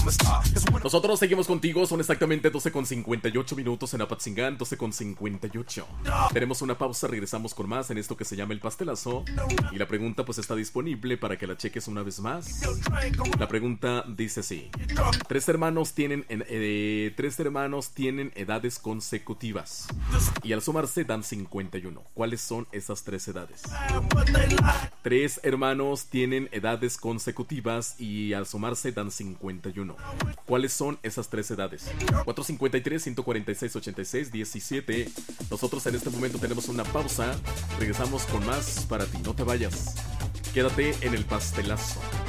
Nosotros seguimos contigo, son exactamente 12:58 minutos en Apatzingán, 12:58. Tenemos una pausa, regresamos con más en esto que se llama El Pastelazo. Y la pregunta pues está disponible para que la cheques una vez más. La pregunta dice así: tres hermanos tienen edades consecutivas y al sumarse dan 51. ¿Cuáles son esas tres edades? Tres hermanos tienen edades consecutivas y al sumarse dan 51. ¿Cuáles son esas tres edades? 453-146-86-17. Nosotros en este momento tenemos una pausa. Regresamos con más para ti. No te vayas. Quédate en El Pastelazo.